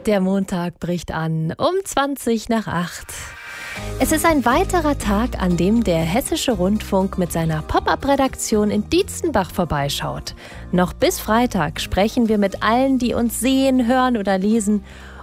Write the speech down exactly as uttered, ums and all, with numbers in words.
Der Montag bricht an um zwanzig nach acht. Es ist ein weiterer Tag, an dem der Hessische Rundfunk mit seiner Pop-up-Redaktion in Dietzenbach vorbeischaut. Noch bis Freitag sprechen wir mit allen, die uns sehen, hören oder lesen.